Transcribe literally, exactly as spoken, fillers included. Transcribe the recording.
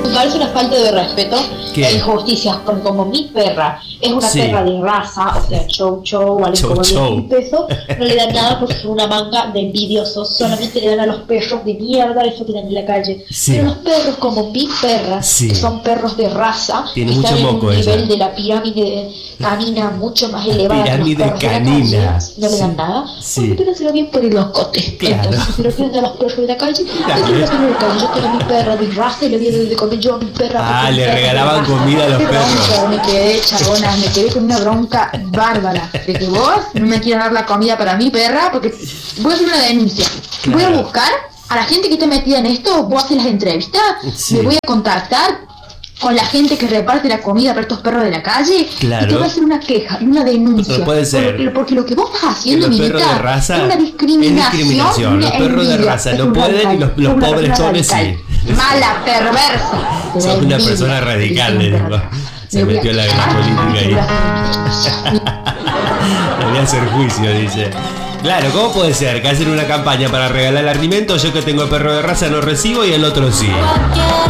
Me parece una falta de respeto e injusticia, porque como mi perra es una sí. perra de raza, o sea, chow chow, vale chow, como diez mil pesos, no le dan nada porque son una manga de envidiosos, solamente le dan a los perros de mierda, eso que dan en la calle. Sí. Pero los perros como mi perra, sí. que son perros de raza, tiene están mucho en moco un esa. nivel de la pirámide canina mucho más elevada. Pirámide canina. Calle, no le dan sí. nada, sí. porque pídenselo bien por el locote. Claro. Entonces, si lo piden a los perros de la calle, claro. yo, yo tengo mi perra de raza y le voy a comer yo a mi perra. Ah, le regalaban comida a los perros. Me quedé, chabona, me quedé con una bronca bárbara. De que vos no me quieras dar la comida para mi perra, porque voy a hacer una denuncia. Claro. Voy a buscar a la gente que está metida en esto, vos haces las entrevistas, sí. me voy a contactar con la gente que reparte la comida para estos perros de la calle, claro. y te voy a hacer una queja y una denuncia. No puede ser. Porque, porque lo que vos estás haciendo, los Minita, perros de raza es una discriminación. Es discriminación. Una los perros de raza no pueden y los, los pobres sones sí. Mala, perversa. Sos una persona radical, le digo. Se me metió la gran política ahí. Le voy a hacer juicio, dice. Claro, ¿cómo puede ser que hacen una campaña para regalar alimento? Yo que tengo perro de raza no recibo y el otro sí.